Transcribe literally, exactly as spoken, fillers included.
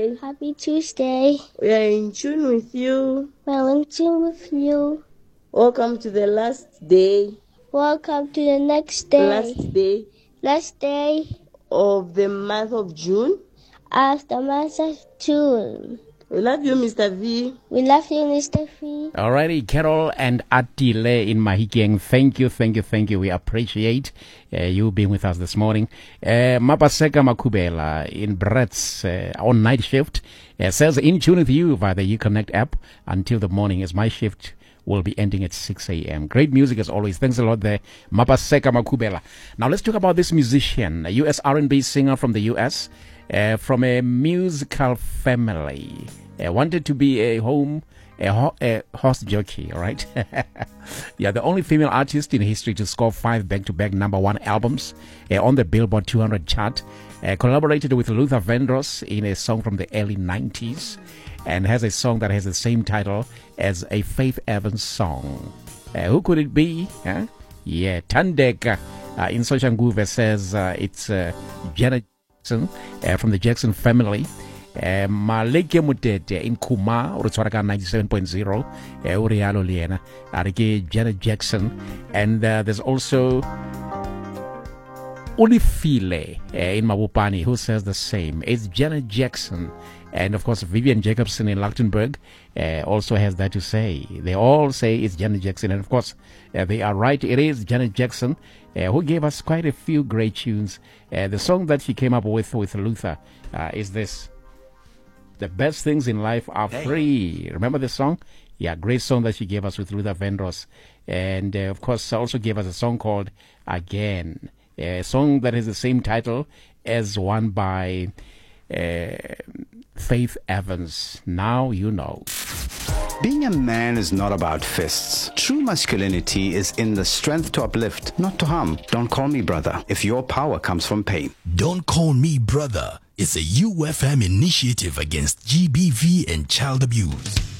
Happy Tuesday. We are in tune with you. Well, in tune with you. Welcome to the last day. Welcome to the next day. Last day. Last day of the month of June. Of the month of June. We love you, Mister V. We love you, Mister V. Alrighty, Carol and Atile in Mahikeng. Thank you, thank you, thank you. We appreciate uh, you being with us this morning. Uh, Mapaseka Makubela in Brett's uh, on night shift uh, says in tune with you via the UConnect app until the morning as my shift will be ending at six a.m. Great music as always. Thanks a lot there, Mapaseka Makubela. Now let's talk about this musician, a U S R and B singer from the U S, uh, from a musical family. Uh, wanted to be a home, a, ho- a horse jockey, all right? Yeah, the only female artist in history to score five back-to-back number one albums uh, on the Billboard two hundred chart. Uh, collaborated with Luther Vandross in a song from the early nineties and has a song that has the same title as a Faith Evans song. Uh, who could it be? Huh? Yeah, Tandeka uh, in Soshanguve says uh, it's uh, Janet Jackson uh, from the Jackson family. Uh, Maleke Mutete in Kuma or Tsoraka ninety-seven point zero uh, Urialo Liena Arike Janet Jackson, and uh, there's also Ulifile uh, in Mabupani who says the same. It's Janet Jackson. And of course Vivian Jacobson in Luxembourg uh, also has that to say. They all say it's Janet Jackson, and of course uh, they are right. It is Janet Jackson uh, who gave us quite a few great tunes. Uh, the song that she came up with with Luther uh, is this: "The best things in life are free." Remember this song? Yeah, great song that she gave us with Luther Vandross. And uh, of course also gave us a song called Again, a song that has the same title as one by uh, Faith Evans. Now you know. Being a man is not about fists. True masculinity is in the strength to uplift, not to harm. Don't call me brother if your power comes from pain. Don't Call Me Brother is a U F M initiative against G B V and child abuse.